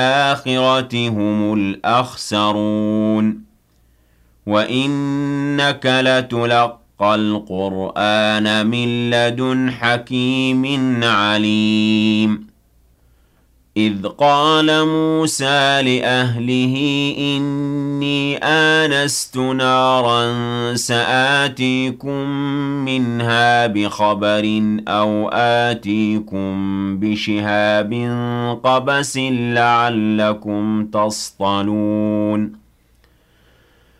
الآخرة هم الأخسرون وإنك لتلقى القرآن من لدن حكيم عليم إذ قال موسى لأهله إني آنست نارا سآتيكم منها بخبر أو آتيكم بشهاب قبس لعلكم تصطلون